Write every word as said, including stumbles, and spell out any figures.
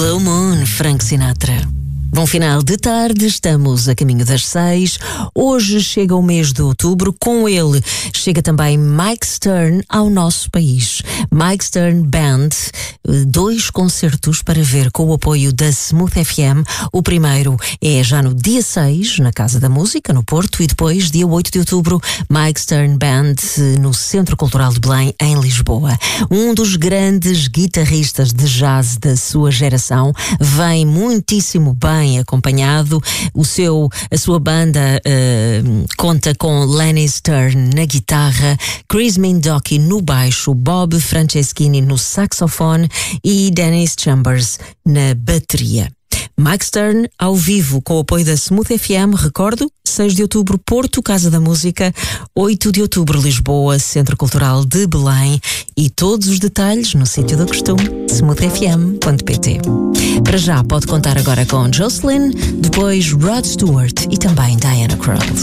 Blue Moon, Frank Sinatra. Bom final de tarde, estamos a caminho das seis. Hoje chega o mês de outubro, com ele chega também Mike Stern ao nosso país. Mike Stern Band, dois concertos para ver com o apoio da Smooth F M. O primeiro é já no dia seis, na Casa da Música, no Porto, e depois, dia oito de outubro, Mike Stern Band no Centro Cultural de Belém, em Lisboa. Um dos grandes guitarristas de jazz da sua geração, vem muitíssimo bem acompanhado. O seu, a sua banda uh, conta com Lenny Stern na guitarra, Chris Mindocki no baixo, Bob Franceschini no saxofone e Dennis Chambers na bateria. Mike Stern ao vivo com o apoio da Smooth F M, recordo, seis de outubro Porto, Casa da Música, oito de outubro Lisboa, Centro Cultural de Belém, e todos os detalhes no sítio do costume, smooth f m ponto p t. Para já pode contar agora com Jocelyn, depois Rod Stewart e também Diana Krall.